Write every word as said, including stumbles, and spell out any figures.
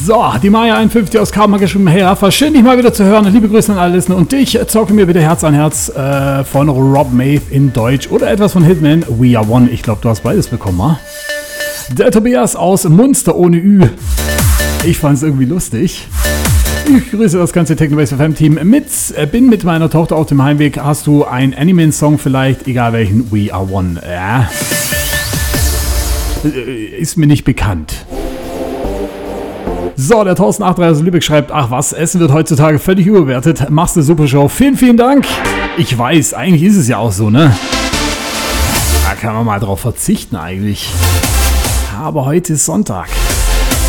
So, die Maya einundfünfzig aus Karma geschrieben. Hey Rafa, schön dich mal wieder zu hören. Liebe Grüße an alle Listen und dich. Zocke mir bitte Herz an Herz äh, von Rob Maith in Deutsch oder etwas von Hitman We Are One. Ich glaube, du hast beides bekommen, ha? Der Tobias aus Munster ohne Ü. Ich fand es irgendwie lustig. Ich grüße das ganze Technobase F M Team. Mit, äh, bin mit meiner Tochter auf dem Heimweg. Hast du einen Anime-Song vielleicht? Egal welchen. We Are One. Ja. Äh, ist mir nicht bekannt. So, der Thorsten acht drei aus Lübeck schreibt, ach was, Essen wird heutzutage völlig überbewertet. Machst eine super Show. Vielen, vielen Dank. Ich weiß, eigentlich ist es ja auch so, ne? Da kann man mal drauf verzichten eigentlich. Aber heute ist Sonntag.